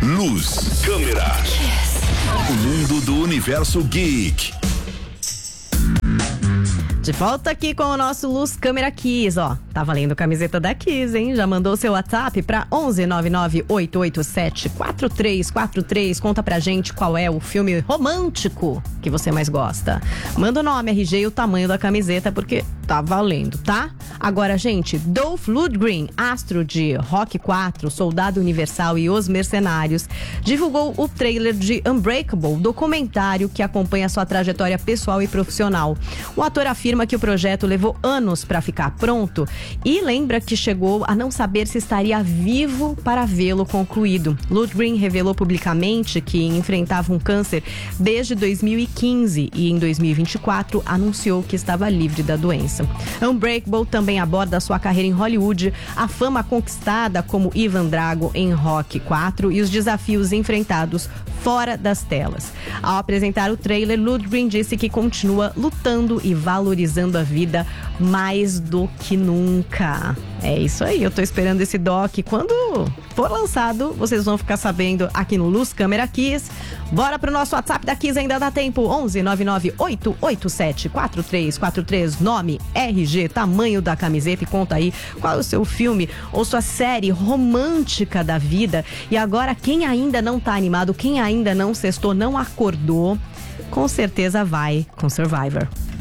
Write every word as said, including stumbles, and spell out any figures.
Luz, câmera. O mundo do universo geek. De volta aqui com o nosso Luz Câmera Kiss, ó. Tá valendo camiseta da Kiss, hein? Já mandou seu WhatsApp pra onze nove nove oito oito sete quatro três quatro três. Conta pra gente qual é o filme romântico que você mais gosta. Manda o nome, R G e o tamanho da camiseta, porque tá valendo, tá? Agora, gente, Dolph Lundgren, astro de Rock quatro, Soldado Universal e Os Mercenários, divulgou o trailer de Unbreakable, documentário que acompanha sua trajetória pessoal e profissional. O ator afirma que o projeto levou anos para ficar pronto e lembra que chegou a não saber se estaria vivo para vê-lo concluído. Lundgren revelou publicamente que enfrentava um câncer desde dois mil e quinze e em dois mil e vinte e quatro anunciou que estava livre da doença. Unbreakable também aborda sua carreira em Hollywood, a fama conquistada como Ivan Drago em Rock quatro e os desafios enfrentados fora das telas. Ao apresentar o trailer, Lundgren disse que continua lutando e valorizando a vida mais do que nunca. É isso aí, eu tô esperando esse doc. Quando for lançado, vocês vão ficar sabendo aqui no Luz Câmera Kiss. Bora pro nosso WhatsApp da Kiss, ainda dá tempo. onze nove nove oito oito sete quatro três quatro três. Nome, R G, tamanho da camiseta e conta aí qual é o seu filme ou sua série romântica da vida. E agora, quem ainda não tá animado, quem ainda não sextou, não acordou, com certeza vai com Survivor.